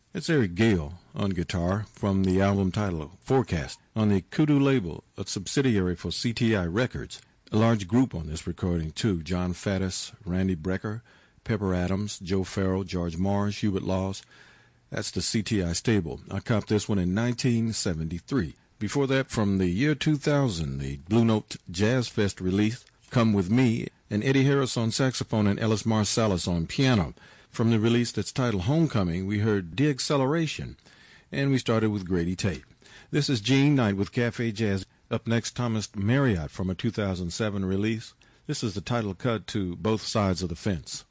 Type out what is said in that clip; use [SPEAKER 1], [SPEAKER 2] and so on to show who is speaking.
[SPEAKER 1] It's Eric Gale on guitar from the album titled Forecast on the Kudu label, a subsidiary for CTI Records. A large group on this recording too: John Faddis, Randy Brecker, Pepper Adams, Joe Farrell, George Morris, Hubert Laws. That's the CTI stable. I copped this one in 1973. Before that, from the year 2000, the Blue Note Jazz Fest release, Come With Me, and Eddie Harris on saxophone and Ellis Marsalis on piano. From the release that's titled Homecoming, we heard De-Acceleration, and we started with Grady Tate. This is Gene Knight with Cafe Jazz. Up next, Thomas Marriott from a 2007 release. This is the title cut to Both Sides of the Fence.